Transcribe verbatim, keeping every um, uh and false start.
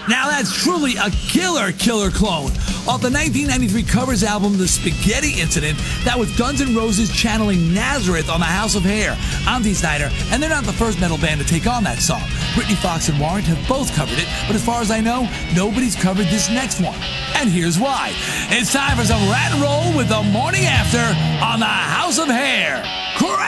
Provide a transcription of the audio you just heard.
Now that's truly a killer, killer clone. Off the nineteen ninety-three covers album, The Spaghetti Incident, that was Guns N' Roses channeling Nazareth on the House of Hair. I'm Dee Snider, and they're not the first metal band to take on that song. Britney Fox and Warrant have both covered it, but as far as I know, nobody's covered this next one. And here's why. It's time for some Rat and Roll with The Morning After on the House of Hair. Correct!